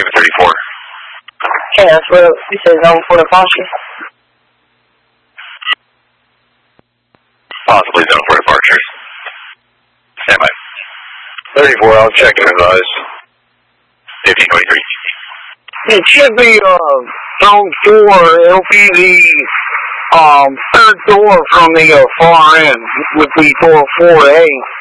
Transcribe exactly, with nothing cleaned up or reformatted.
give it thirty-four. Okay, that's what you said, zone for departure. Possibly zone for departure. Stand by. thirty-four, I'll check and advise. fifteen twenty-three. It should be uh, zone four. It'll be the um, third door from the uh, far end, would be door four A.